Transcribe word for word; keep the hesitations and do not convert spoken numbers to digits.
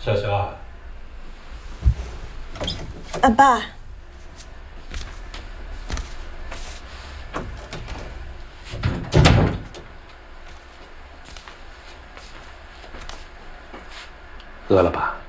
小肖啊， 啊爸， 饿了吧？